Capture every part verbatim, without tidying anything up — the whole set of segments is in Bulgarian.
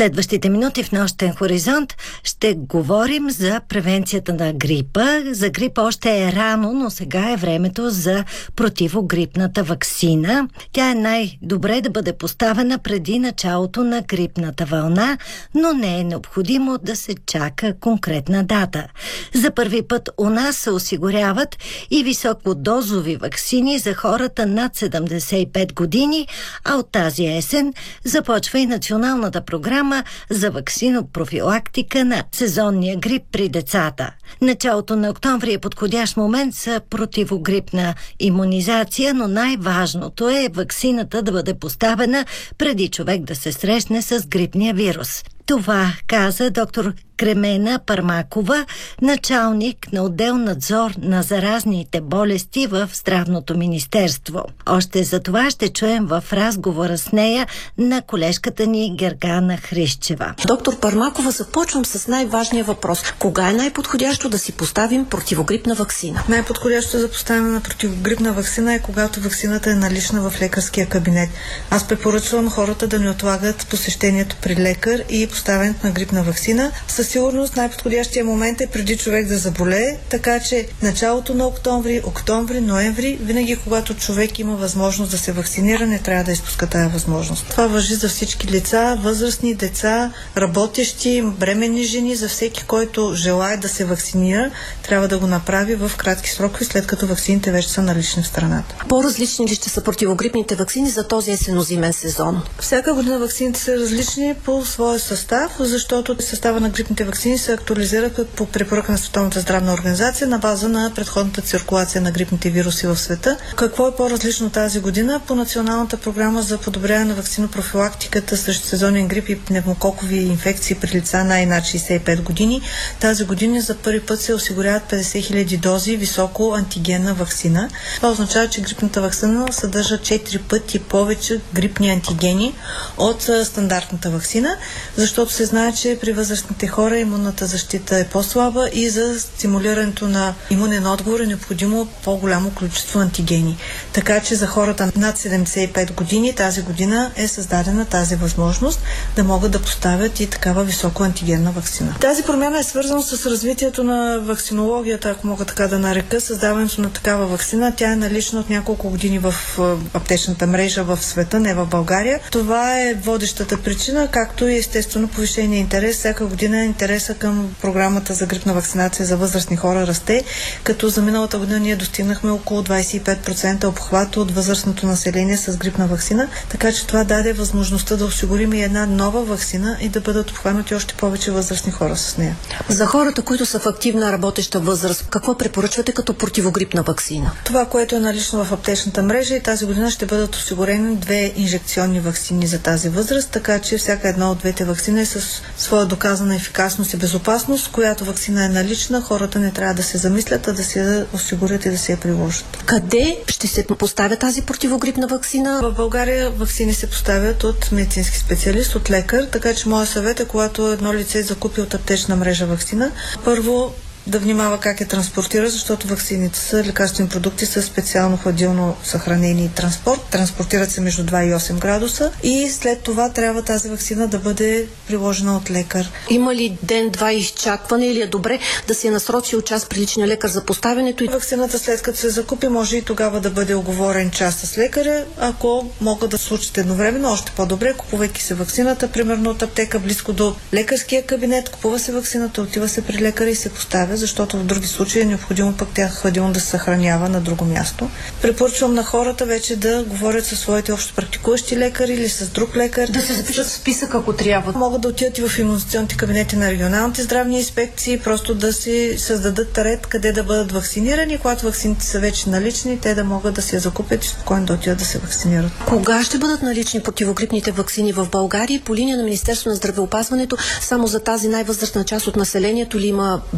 следващите минути в Нощен хоризонт ще говорим за превенцията на грипа. За грипа още е рано, но сега е времето за противогрипната ваксина. Тя е най-добре да бъде поставена преди началото на грипната вълна, но не е необходимо да се чака конкретна дата. За първи път у нас се осигуряват и високодозови ваксини за хората над седемдесет и пет години, а от тази есен започва и националната програма за ваксинопрофилактика на сезонния грип при децата. Началото на октомври е подходящ момент за противогрипна имунизация, но най-важното е ваксината да бъде поставена преди човек да се срещне с грипния вирус. Това каза доктор Кремена Пармакова, началник на отдел надзор на заразните болести в Здравното министерство. Още за това ще чуем в разговора с нея на колежката ни Гергана Хрищева. Доктор Пармакова, започвам с най-важния въпрос. Кога е най-подходящо да си поставим противогрипна ваксина? Най-подходящо за поставяне на противогрипна ваксина е когато ваксината е налична в лекарския кабинет. Аз препоръчвам хората да не отлагат посещението при лекар и поставянето на грипна ваксина. Със сигурност най-подходящия момент е преди човек да заболее, така че началото на октомври, октомври, ноември, винаги когато човек има възможност да се вакцинира, не трябва да изпуска тая възможност. Това важи за всички лица, възрастни, деца, работещи, бременни жени, за всеки, който желае да се вакцинира, трябва да го направи в кратки срокове, след като ваксините вече са налични в страната. По-различни ли ще са противогрипните ваксини за този есенно-зимен сезон? Всяка година ваксините са различни по своя състав, защото състава на грипните ваксини се актуализират по препоръка на Световната здравна организация на база на предходната циркулация на грипните вируси в света. Какво е по-различно тази година? По националната програма за подобряване на ваксинопрофилактиката срещу сезонен грип и пневмококови инфекции при лица най-над шейсет и пет години, тази година за първи път се осигуряват петдесет хиляди дози високо антигенна ваксина. Това означава, че грипната ваксина съдържа четири пъти повече грипни антигени от стандартната ваксина, защото се знае, че при възрастните хора имунната защита е по-слаба и за стимулирането на имунен отговор е необходимо по-голямо количество антигени. Така че за хората над седемдесет и пет години тази година е създадена тази възможност да могат да поставят и такава високо антигенна ваксина. Тази промяна е свързана с развитието на ваксинологията, ако мога така да нарека, създаването на такава ваксина. Тя е налична от няколко години в аптечната мрежа в света, не в България. Това е водещата причина, както и естествено повишение интерес. Всяка година интереса към програмата за грипна вакцинация за възрастни хора расте, като за миналата година ние достигнахме около двадесет и пет процента обхват от възрастното население с грипна ваксина, така че това даде възможността да осигурим и една нова ваксина и да бъдат обхванати още повече възрастни хора с нея. За хората, които са в активна работеща възраст, какво препоръчвате като противогрипна ваксина? Това, което е налично в аптечната мрежа, и тази година ще бъдат осигурени две инжекционни ваксини за тази възраст, така че всяка една от двете ваксини е с своя доказана ефикасност и безопасност, която ваксина е налична, хората не трябва да се замислят, а да се я осигурят и да се я приложат. Къде ще се поставя тази противогрипна ваксина? В България ваксини се поставят от медицински специалист, от лекар, така че моят съвет е, когато едно лице закупи от аптечна мрежа ваксина, първо да внимава как е транспортира, защото ваксините са лекарствени продукти с специално хладилно съхранение и транспорт. Транспортират се между два и осем градуса и след това трябва тази ваксина да бъде приложена от лекар. Има ли ден-два изчакване или е добре да се насрочи от час при личния лекар за поставянето? Ваксината след като се закупи, може и тогава да бъде оговорен час с лекаря. Ако могат да случат едновременно, още по-добре, купувайки се ваксината, примерно от аптека близко до лекарския кабинет, купува се ваксината, отива се при лекаря и се поставя, защото в други случаи е необходимо пък тя хладилно да се съхранява на друго място. Препоръчвам на хората вече да говорят със своите общо практикуващи лекари или с друг лекар. Да се запишат в списък, ако трябва. Могат да отидат и в имунизационните кабинети на регионалните здравни инспекции, просто да си създадат ред къде да бъдат вакцинирани. Когато ваксините са вече налични, те да могат да се я закупят и спокойно да отидат да се вакцинират. Кога ще бъдат налични противогрипните ваксини в България? По линия на Министерството на здравеопазването само за тази най-възрастна част от населението ли има безплатни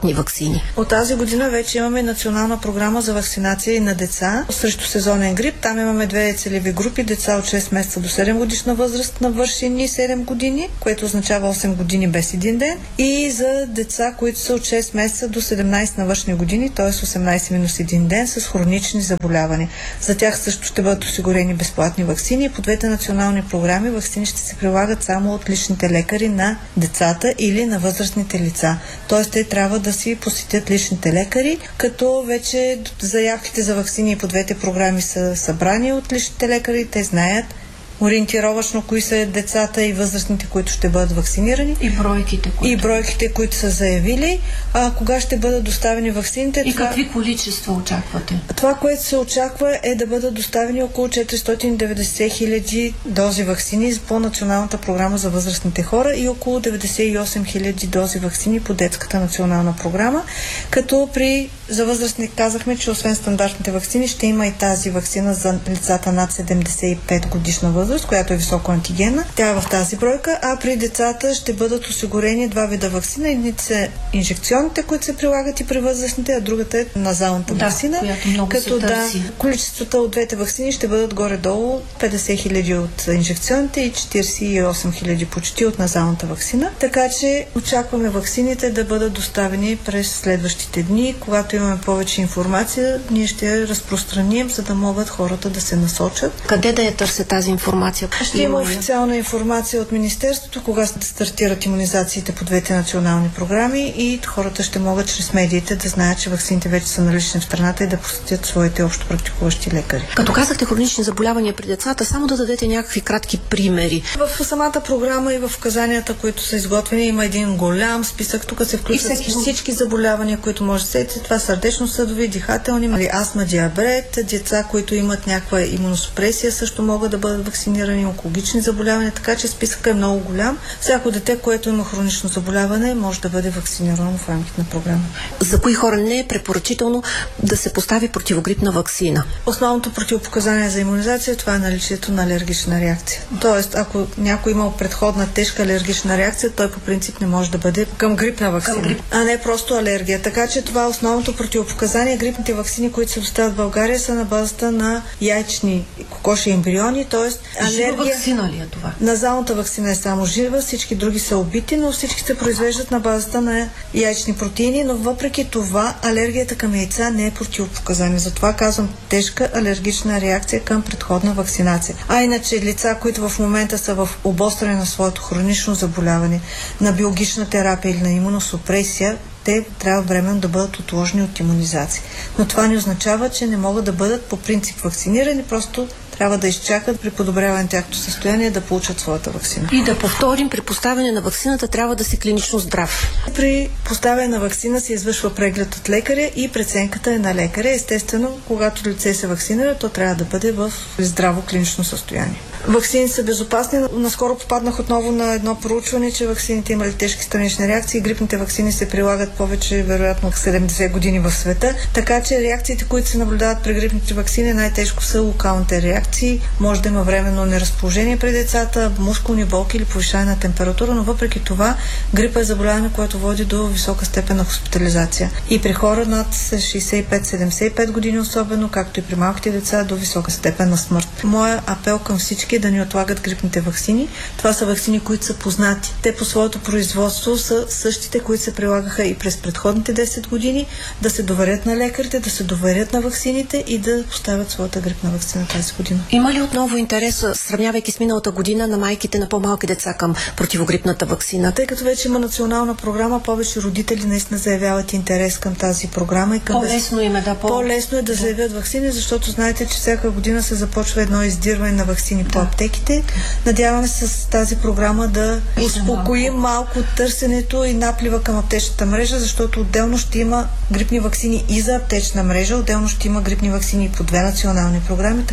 безплатни ваксини? От тази година вече имаме национална програма за вакцинация на деца срещу сезонен грип. Там имаме две целеви групи: деца от шест месеца до седем годишна възраст, навършени седем години, което означава осем години без един ден, и за деца, които са от шест месеца до седемнайсет навършени години, т.е. осемнайсет минус един ден, с хронични заболявания. За тях също ще бъдат осигурени безплатни ваксини. По двете национални програми ваксини ще се прилагат само от личните лекари на децата или на възрастните лица. Т.е. те трябва да си посетят личните лекари, като вече заявките за ваксини по двете програми са събрани от личните лекари. Те знаят ориентировачно кои са децата и възрастните, които ще бъдат вакцинирани. И бройките, които, и бройките, които са заявили. А кога ще бъдат доставени ваксините? И това... какви количества очаквате? Това, което се очаква, е да бъдат доставени около четиристотин и деветдесет хиляди дози ваксини по националната програма за възрастните хора и около деветдесет и осем хиляди дози ваксини по детската национална програма. Като при за възрастни казахме, че освен стандартните ваксини ще има и тази ваксина за лицата над седемдесет и пет годишна възраст, която е високо антигенна. Тя е в тази бройка, а при децата ще бъдат осигурени два вида ваксина. Едните са инжекционните, които се прилагат и при възрастните, а другата е назалната да, ваксина. Която много като се търси. Да, количествата от двете ваксини ще бъдат горе-долу петдесет хиляди от инжекционните и четирийсет и осем хиляди почти от назалната ваксина. Така че очакваме ваксините да бъдат доставени през следващите дни. Когато имаме повече информация, ние ще я разпространим, за да могат хората да се насочат. Къде да я търся тази информация? Ще има официална информация от Министерството, кога ще стартират имунизациите по двете национални програми, и хората ще могат чрез медиите да знаят, че ваксините вече са налични в страната и да посетят своите общо практикуващи лекари. Като казахте хронични заболявания при децата, само да дадете някакви кратки примери. В самата програма и в указанията, които са изготвени, има един голям списък. Тук се включват всеки... всички заболявания, които може да сетите. Това сърдечно-съдови, дихателни, астма, диабет, деца, които имат някаква имуносупресия, също могат да бъдат вакцинирани, онкологични заболявания, така че списъкът е много голям. Всяко дете, което има хронично заболяване, може да бъде вакцинирано в рамките на програма. За кои хора не е препоръчително да се постави противогрипна ваксина? Основното противопоказание за имунизация, това е наличието на алергична реакция. Тоест, ако някой имал предходна тежка алергична реакция, той по принцип не може да бъде към грипна ваксина, към грип. а не просто алергия. Така че това е основното противопоказание. Грипните ваксини, които се доставят в България, са на базата на яйчни кокоши ембриони, т.е. алергия. Жива ваксина ли е това? Назалната ваксина е само жива, всички други са убити, но всички се произвеждат на базата на яйчни протеини, но въпреки това алергията към яйца не е противопоказание. Затова казвам тежка алергична реакция към предходна вакцинация. А иначе лица, които в момента са в обостряне на своето хронично заболяване, на биологична терапия или на имуносупресия, те трябва временно да бъдат отложени от имунизация. Но това не означава, че не могат да бъдат по принцип вакцинирани, просто трябва да изчакат при подобряване на тяхното състояние да получат своята ваксина. И да повторим, при поставяне на ваксината трябва да си клинично здрав. При поставяне на ваксина се извършва преглед от лекаря и преценката е на лекаря. Естествено, когато лице се вакцинира, то трябва да бъде в здраво клинично състояние. Ваксини са безопасни. Наскоро попаднах отново на едно проучване, че ваксините имали тежки странични реакции. Грипните ваксини се прилагат повече, вероятно, седемдесет години в света. Така че реакциите, които се наблюдават при грипните ваксини, най-тежко са локалните реакции. Може да има временно неразположение при децата, мускулни болки или повишаване на температура, но въпреки това грипа е заболяване, което води до висока степен на хоспитализация. И при хора над шейсет и пет седемдесет и пет години особено, както и при малките деца, до висока степен на смърт. Моя апел към всички е да ни отлагат грипните ваксини. Това са ваксини, които са познати. Те по своето производство са същите, които се прилагаха и през предходните десет години, да се доверят на лекарите, да се доверят на ваксините и да поставят своята грипна ваксина тази година. Има ли отново интерес, сравнявайки с миналата година, на майките на по-малки деца към противогрипната ваксина? Тъй като вече има национална програма, повече родители наистина заявяват интерес към тази програма. И към по-лесно им е да по... По-лесно е да заявят ваксини, защото знаете, че всяка година се започва едно издирване на ваксини да. по аптеките. Надяваме се с тази програма да успокоим малко търсенето и наплива към аптечната мрежа, защото отделно ще има грипни ваксини и за аптечна мрежа, отделно ще има грипни ваксини и по две национални програми, така че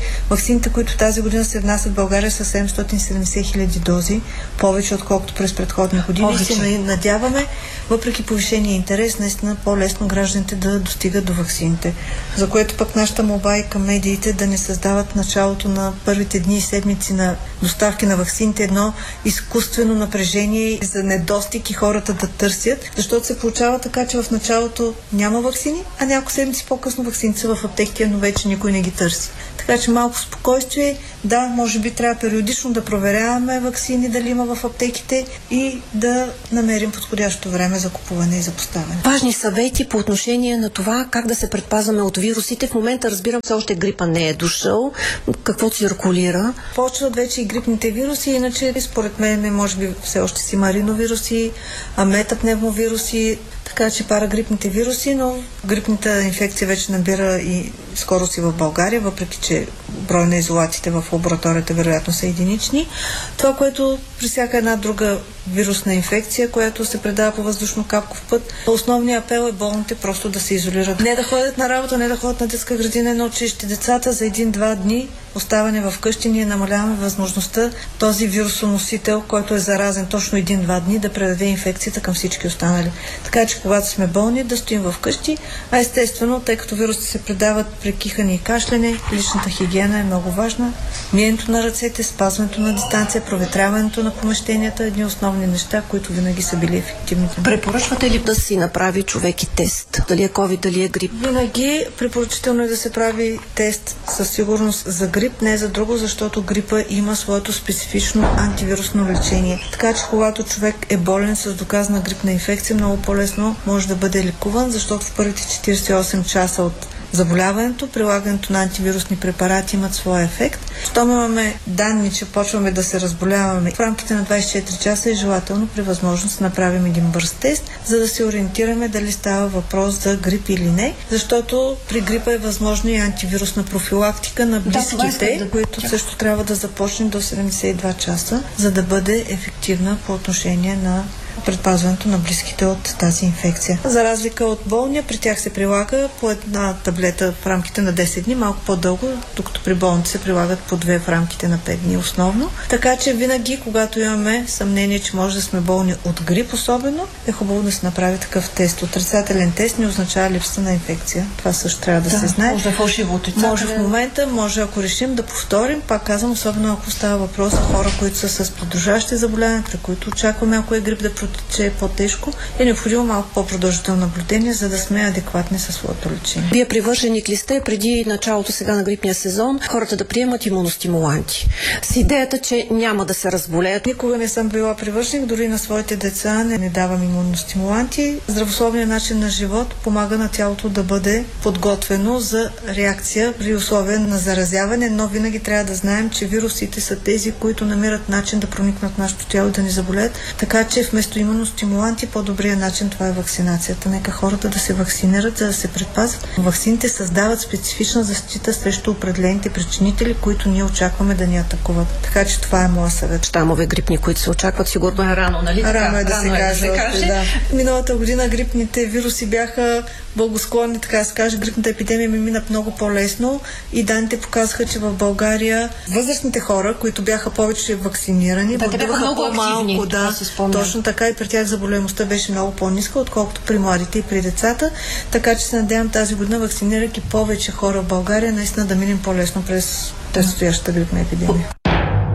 ваксините, които тази година се внасят в България, са седемстотин и седемдесет хиляди дози, повече отколкото през предходни години. И се надяваме, въпреки повишения интерес, наистина по-лесно гражданите да достигат до ваксините. За което пък нашата молба и към медиите да не създават началото на първите дни и седмици на доставки на ваксините едно изкуствено напрежение за недостиг и хората да търсят, защото се получава така, че в началото няма ваксини, а няколко седмици по-късно ваксините са в аптеките, но вече никой не ги търси. Така че малко спокойствие, да, може би трябва периодично да проверяваме ваксини дали има в аптеките и да намерим подходящо време за купуване и за поставяне. Важни съвети по отношение на това как да се предпазваме от вирусите. В момента разбирам, все още грипа не е дошъл. Какво циркулира? Почват вече и грипните вируси, иначе според мен може би все още си има риновируси, метапневмовируси, така че парагрипните вируси, но грипната инфекция вече набира и скоро си в България, въпреки че брой на изолатите в лабораторията вероятно са единични. Това, което при всяка една друга вирусна инфекция, която се предава по въздушно-капков път, основният апел е болните просто да се изолират. Не да ходят на работа, не да ходят на детска градина, на училище. Децата за един-два дни оставане в къщи, ние намаляваме възможността този вирусоносител, който е заразен точно един-два дни, да предаде инфекцията към всички останали. Така че когато сме болни, да стоим в къщи, а естествено, тъй като вирусите се предават при кихане и кашляне, личната хигиена е много важна. Миенето на ръцете, спазването на дистанция, проветряването на помещенията, едни основни неща, които винаги са били ефективни. Препоръчвате ли да си направи човек и тест? Дали е ковид, дали е грип? Винаги препоръчително е да се прави тест със сигурност за грип, не за друго, защото грипа има своето специфично антивирусно лечение. Така че когато човек е болен с доказана грипна инфекция, много по-лесно може да бъде лекуван, защото в първите четиридесет и осем часа от заболяването, прилагането на антивирусни препарати имат своя ефект. Щом имаме данни, че почваме да се разболяваме, в рамките на двадесет и четири часа е желателно при възможност да направим един бърз тест, за да се ориентираме дали става въпрос за грип или не, защото при грипа е възможно и антивирусна профилактика на близките, да, които също трябва да започне до седемдесет и два часа, за да бъде ефективна по отношение на предпазването на близките от тази инфекция. За разлика от болния, при тях се прилага по една таблета в рамките на десет дни, малко по-дълго, докато при болните се прилагат по две в рамките на пет дни основно. Така че винаги, когато имаме съмнение, че може да сме болни от грип особено, е хубаво да се направи такъв тест. Отрицателен тест не означава липса на инфекция. Това също трябва да, да се знае. Може да фалшиво отрицателен. Може в момента, може ако решим да повторим, пак казвам, особено ако става въпрос за хора, които са с придружаващи заболявания, при които очакваме, ако е грип да че е по-тежко, е необходимо малко по-продължително наблюдение, за да сме адекватни със своето лечение. Вие привърженик ли сте преди началото сега на грипния сезон хората да приемат имуностимуланти? С идеята, че няма да се разболеят? Никога не съм била привърженик, дори на своите деца не, не давам имуностимуланти. Здравословният начин на живот помага на тялото да бъде подготвено за реакция при условия на заразяване, но винаги трябва да знаем, че вирусите са тези, които намират начин да проникнат в нашето тяло и да ни заболеят, така че вместо имуностимуланти, по-добрият начин това е вакцинацията. Нека хората да се вакцинират, за да се предпазят. Ваксините създават специфична защита срещу определените причинители, които ние очакваме да ни атакуват. Така че това е моя съвет. Щамове грипни, които се очакват, сигурно е рано, нали? Рано е да, рано се, е каже, да се каже. Да. Миналата година грипните вируси бяха благосклонни, така да се каже. Грипната епидемия ми мина много по-лесно и данните показаха, че в България възрастните хора, които бяха повече вакцинирани, да, бяха по-малко, да, точно така и при тях заболеваемостта беше много по-ниска, отколкото при младите и при децата. Така че се надявам тази година, вакцинирайки повече хора в България, наистина да минем по-лесно през предстоящата грипна епидемия.